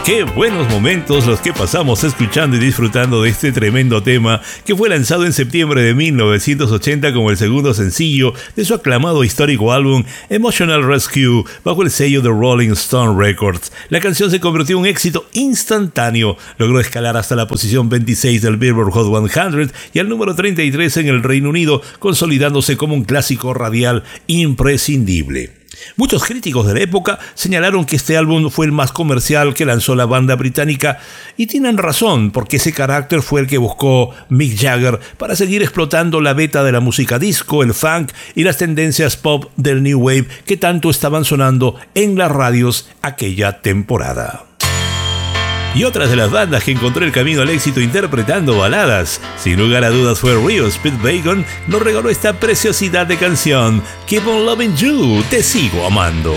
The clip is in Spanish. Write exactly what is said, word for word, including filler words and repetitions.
Qué buenos momentos los que pasamos escuchando y disfrutando de este tremendo tema que fue lanzado en septiembre de mil novecientos ochenta como el segundo sencillo de su aclamado histórico álbum Emotional Rescue bajo el sello de Rolling Stone Records. La canción se convirtió en un éxito instantáneo, logró escalar hasta la posición veintiséis del Billboard Hot cien y al número treinta y tres en el Reino Unido, consolidándose como un clásico radial imprescindible. Muchos críticos de la época señalaron que este álbum fue el más comercial que lanzó la banda británica, y tienen razón, porque ese carácter fue el que buscó Mick Jagger para seguir explotando la beta de la música disco, el funk y las tendencias pop del New Wave que tanto estaban sonando en las radios aquella temporada. Y otras de las bandas que encontró el camino al éxito interpretando baladas, sin lugar a dudas, fue Rio Speedwagon. Nos regaló esta preciosidad de canción, Keep on Loving You, Te Sigo Amando.